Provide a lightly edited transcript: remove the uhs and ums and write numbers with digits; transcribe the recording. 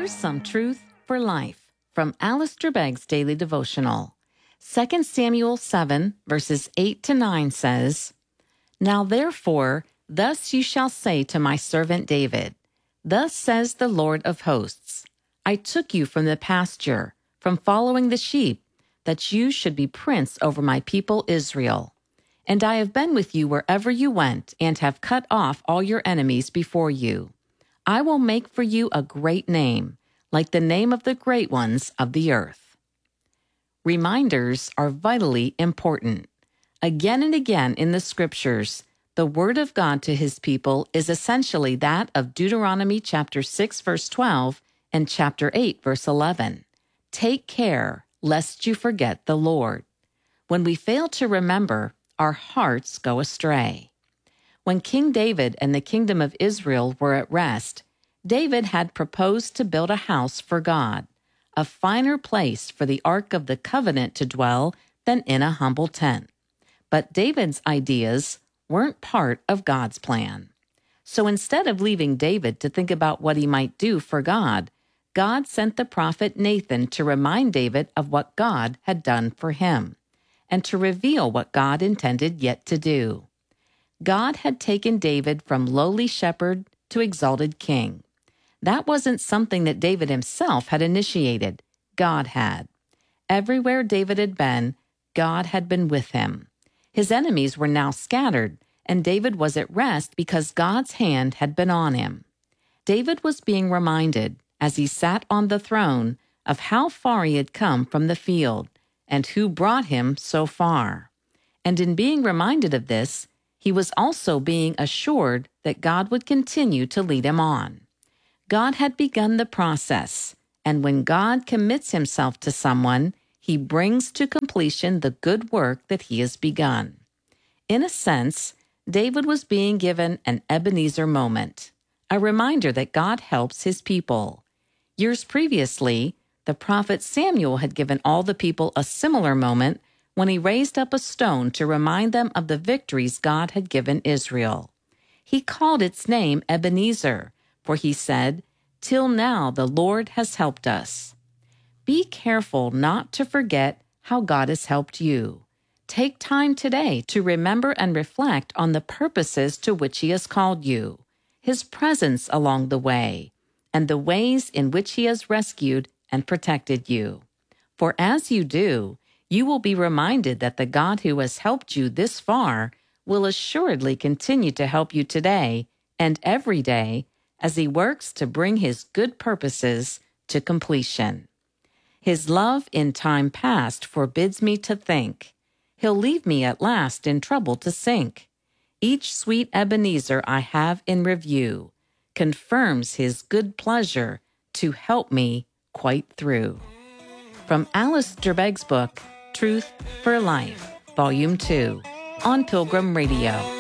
Here's some truth for life from Alistair Begg's Daily Devotional. 2 Samuel 7, verses 8 to 9 says, "Now therefore, thus you shall say to my servant David, Thus says the Lord of hosts, I took you from the pasture, from following the sheep, that you should be prince over my people Israel. And I have been with you wherever you went, and have cut off all your enemies before you. I will make for you a great name, like the name of the great ones of the earth." Reminders are vitally important. Again and again in the Scriptures, the Word of God to His people is essentially that of Deuteronomy chapter 6, verse 12, and chapter 8, verse 11. Take care, lest you forget the Lord. When we fail to remember, our hearts go astray. When King David and the kingdom of Israel were at rest, David had proposed to build a house for God, a finer place for the Ark of the Covenant to dwell than in a humble tent. But David's ideas weren't part of God's plan. So instead of leaving David to think about what he might do for God, God sent the prophet Nathan to remind David of what God had done for him, and to reveal what God intended yet to do. God had taken David from lowly shepherd to exalted king. That wasn't something that David himself had initiated. God had. Everywhere David had been, God had been with him. His enemies were now scattered, and David was at rest because God's hand had been on him. David was being reminded, as he sat on the throne, of how far he had come from the field, and who brought him so far. And in being reminded of this, he was also being assured that God would continue to lead him on. God had begun the process, and when God commits himself to someone, he brings to completion the good work that he has begun. In a sense, David was being given an Ebenezer moment, a reminder that God helps his people. Years previously, the prophet Samuel had given all the people a similar moment when he raised up a stone to remind them of the victories God had given Israel. He called its name Ebenezer, for he said, "Till now the Lord has helped us." Be careful not to forget how God has helped you. Take time today to remember and reflect on the purposes to which He has called you, His presence along the way, and the ways in which He has rescued and protected you. For as you do, you will be reminded that the God who has helped you this far will assuredly continue to help you today and every day as He works to bring His good purposes to completion. His love in time past forbids me to think. He'll leave me at last in trouble to sink. Each sweet Ebenezer I have in review confirms His good pleasure to help me quite through. From Alistair Begg's book, Truth for Life, Volume 2, on Pilgrim Radio.